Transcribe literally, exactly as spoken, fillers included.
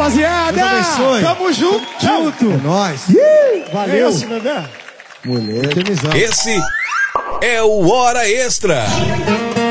rapaziada. Deus abençoe. Tamo junto. Junto. É nóis. Valeu. Esse, bebê. Moleque. Esse é o Hora Extra.